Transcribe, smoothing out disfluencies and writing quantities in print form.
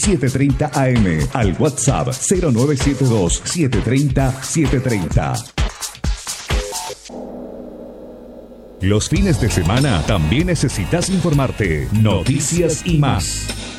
730 AM. Al WhatsApp 0972 730 730. Los fines de semana también necesitas informarte. Noticias y más.